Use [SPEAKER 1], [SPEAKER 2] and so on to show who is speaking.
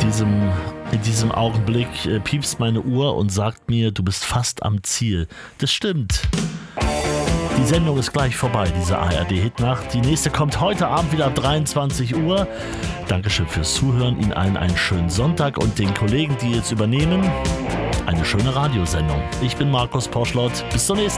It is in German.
[SPEAKER 1] in diesem Augenblick piepst meine Uhr und sagt mir, du bist fast am Ziel. Das stimmt. Die Sendung ist gleich vorbei, diese ARD-Hitnacht. Die nächste kommt heute Abend wieder ab 23 Uhr. Dankeschön fürs Zuhören. Ihnen allen einen schönen Sonntag und den Kollegen, die jetzt übernehmen, eine schöne Radiosendung. Ich bin Markus Poschlott. Bis zur nächsten.